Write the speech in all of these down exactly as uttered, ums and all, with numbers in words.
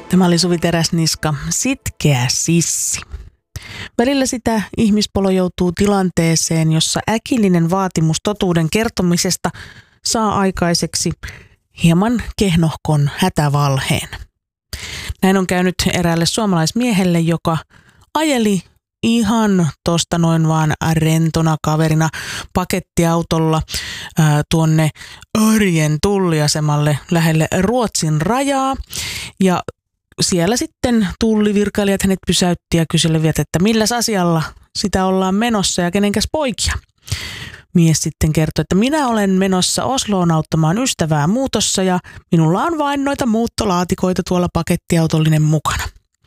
Tämä oli Suvi Teräsniska, Sitkeä sissi. Välillä sitä ihmispolo joutuu tilanteeseen, jossa äkillinen vaatimus totuuden kertomisesta saa aikaiseksi hieman kehnohkon hätävalheen. Näin on käynyt eräälle suomalaismiehelle, joka ajeli ihan tosta noin vaan rentona kaverina pakettiautolla ää, tuonne Örjen tulliasemalle lähelle Ruotsin rajaa. Ja siellä sitten tullivirkailijat hänet pysäytti ja kyselivät, että milläs asialla sitä ollaan menossa ja kenenkäs poikia. Mies sitten kertoi, että minä olen menossa Osloon auttamaan ystävää muutossa ja minulla on vain noita muuttolaatikoita tuolla pakettiautollinen mukana.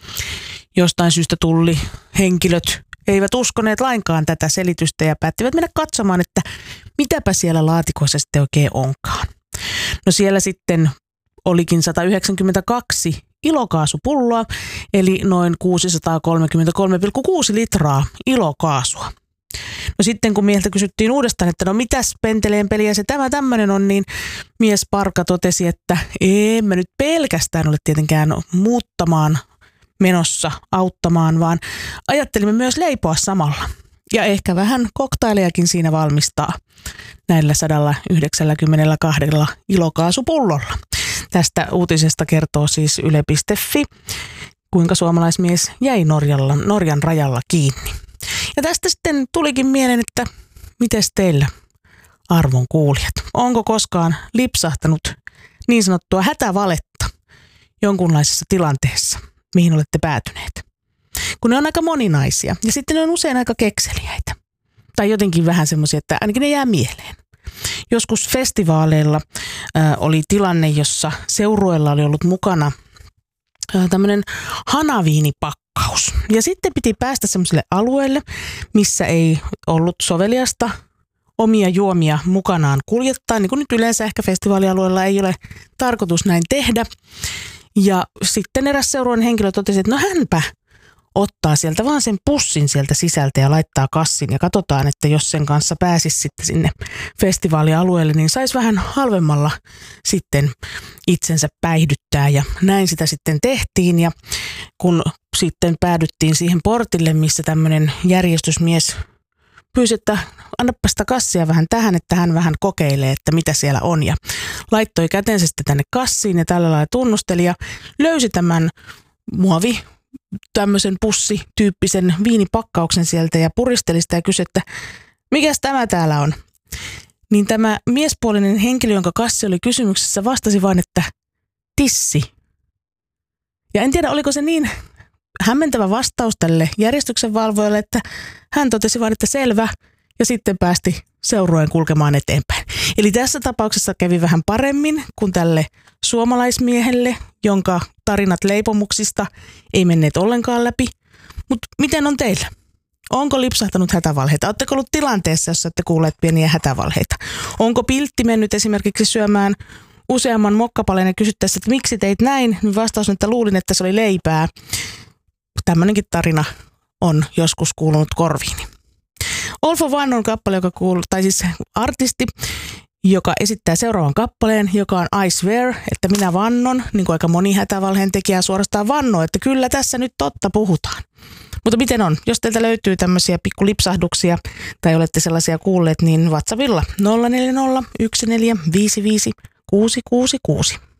Jostain syystä tulli henkilöt eivät uskoneet lainkaan tätä selitystä ja päättivät mennä katsomaan, että mitäpä siellä laatikoissa sitten oikein onkaan. No siellä sitten olikin sata yhdeksänkymmentäkaksi ilokaasupulloa, eli noin kuusisataakolmekymmentäkolme pilkku kuusi litraa ilokaasua. No sitten kun mieheltä kysyttiin uudestaan, että no mitäs penteleen peliä se tämä tämmöinen on, niin mies Parka totesi, että en mä nyt pelkästään ole tietenkään muuttamaan menossa auttamaan, vaan ajattelimme myös leipoa samalla. Ja ehkä vähän koktailejakin siinä valmistaa näillä sata yhdeksänkymmentäkaksi ilokaasupullolla. Tästä uutisesta kertoo siis yle piste fi, kuinka suomalaismies jäi Norjalla, Norjan rajalla kiinni. Ja tästä sitten tulikin mieleen, että mites teillä, arvon kuulijat, onko koskaan lipsahtanut niin sanottua hätävaletta jonkunlaisessa tilanteessa, mihin olette päätyneet? Kun ne on aika moninaisia ja sitten ne on usein aika kekseliäitä. Tai jotenkin vähän semmoisia, että ainakin ne jää mieleen. Joskus festivaaleilla äh, oli tilanne, jossa seurueella oli ollut mukana äh, tämmöinen hanaviinipakkaus. Ja sitten piti päästä semmoiselle alueelle, missä ei ollut soveliasta omia juomia mukanaan kuljettaa. Niin kuin nyt yleensä ehkä festivaalialueella ei ole tarkoitus näin tehdä. Ja sitten eräs seurueen henkilö totesi, että no hänpä ottaa sieltä vaan sen pussin sieltä sisältä ja laittaa kassin ja katsotaan, että jos sen kanssa pääsisi sitten sinne festivaalialueelle, niin saisi vähän halvemmalla sitten itsensä päihdyttää ja näin sitä sitten tehtiin ja kun sitten päädyttiin siihen portille, missä tämmöinen järjestysmies pyysi, että annapa sitä kassia vähän tähän, että hän vähän kokeilee, että mitä siellä on ja laittoi kätensä sitten tänne kassiin ja tällä lailla tunnusteli ja löysi tämän muovi tämmöisen pussityyppisen viinipakkauksen sieltä ja puristeli sitä ja kysyi, että mikäs tämä täällä on? Niin tämä miespuolinen henkilö, jonka kassi oli kysymyksessä, vastasi vain, että tissi. Ja en tiedä, oliko se niin hämmentävä vastaus tälle järjestyksenvalvojalle, että hän totesi vain, että selvä, ja sitten päästi seurueen kulkemaan eteenpäin. Eli tässä tapauksessa kävi vähän paremmin kuin tälle suomalaismiehelle, jonka tarinat leipomuksista ei menneet ollenkaan läpi. Mutta miten on teillä? Onko lipsahtanut hätävalheita? Oletteko ollut tilanteessa, jossa olette kuulleet pieniä hätävalheita? Onko piltti mennyt esimerkiksi syömään useamman mokkapaleen ja kysyttäessä, että miksi teit näin? Niin vastaus on, että luulin, että se oli leipää. Tämmöinenkin tarina on joskus kuulunut korviini. All for One on kappale, joka kuuluu, tai siis artisti, joka esittää seuraavan kappaleen, joka on I Swear, että minä vannon, niin kuin aika moni hätävalheen tekijä suorastaan vannoo, että kyllä tässä nyt totta puhutaan. Mutta miten on? Jos teiltä löytyy tämmöisiä pikkulipsahduksia tai olette sellaisia kuulleet, niin WhatsAppilla nolla neljä nolla yksi neljä viisi viisi kuusi kuusi kuusi.